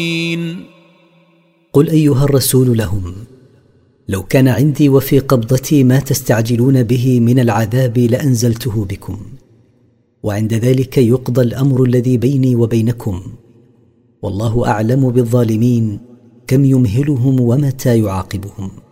قل أيها الرسول لهم: لو كان عندي وفي قبضتي ما تستعجلون به من العذاب لأنزلته بكم، وعند ذلك يقضى الأمر الذي بيني وبينكم، والله أعلم بالظالمين كم يمهلهم ومتى يعاقبهم.